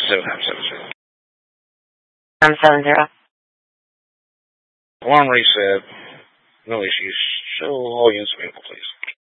770. 770. Alarm reset. No issues. Show all units available, please.